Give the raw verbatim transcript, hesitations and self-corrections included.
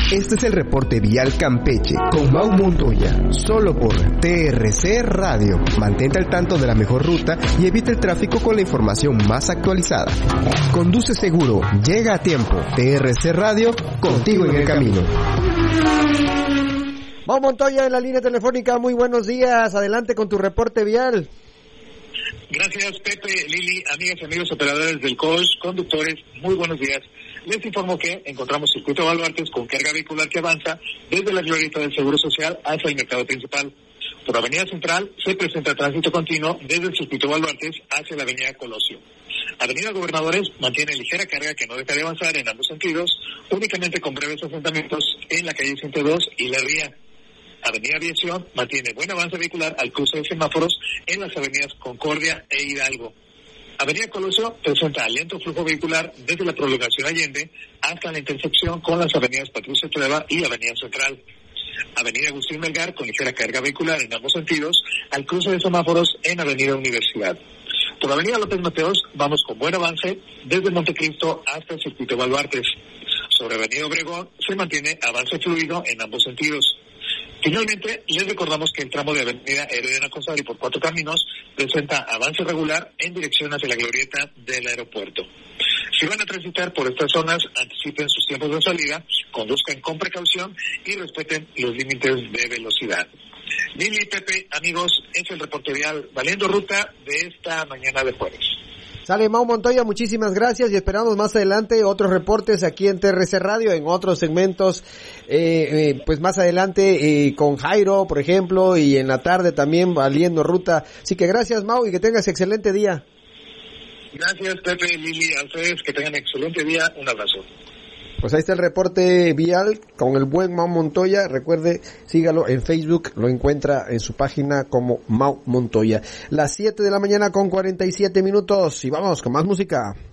Este es el reporte vial Campeche con Mau Montoya, solo por T R C Radio. Mantente al tanto de la mejor ruta y evita el tráfico con la información más actualizada. Conduce seguro, llega a tiempo. T R C Radio, contigo en el camino. Mau Montoya en la línea telefónica, muy buenos días, adelante con tu reporte vial. Gracias, Pepe, Lili, amigas y amigos operadores del C O S, conductores, muy buenos días. Les informo que encontramos circuito Baluartes con carga vehicular que avanza desde la glorieta del Seguro Social hacia el mercado principal. Por Avenida Central se presenta tránsito continuo desde el circuito Baluartes hacia la Avenida Colosio. Avenida Gobernadores mantiene ligera carga que no deja de avanzar en ambos sentidos, únicamente con breves asentamientos en la calle ciento dos y La Ría. Avenida Aviación mantiene buen avance vehicular al cruce de semáforos en las avenidas Concordia e Hidalgo. Avenida Colosio presenta lento flujo vehicular desde la prolongación Allende hasta la intersección con las avenidas Patricio Trueba y Avenida Central. Avenida Agustín Melgar con ligera carga vehicular en ambos sentidos al cruce de semáforos en Avenida Universidad. Por Avenida López Mateos vamos con buen avance desde Montecristo hasta el circuito Baluartes. Sobre Avenida Obregón se mantiene avance fluido en ambos sentidos. Finalmente, les recordamos que el tramo de Avenida Herediana Cosari por Cuatro Caminos presenta avance regular en dirección hacia la glorieta del aeropuerto. Si van a transitar por estas zonas, anticipen sus tiempos de salida, conduzcan con precaución y respeten los límites de velocidad. Lili, Pepe, amigos, es el reporte vial Valiendo Ruta de esta mañana de jueves. Sale Mau Montoya, muchísimas gracias y esperamos más adelante otros reportes aquí en T R C Radio, en otros segmentos, eh, eh, pues más adelante eh, con Jairo, por ejemplo, y en la tarde también Valiendo Ruta. Así que gracias, Mau, y que tengas excelente día. Gracias, Pepe, Lili, a ustedes, que tengan excelente día, un abrazo. Pues ahí está el reporte vial con el buen Mau Montoya. Recuerde, sígalo en Facebook, lo encuentra en su página como Mau Montoya. Las siete de la mañana con cuarenta y siete minutos y vamos con más música.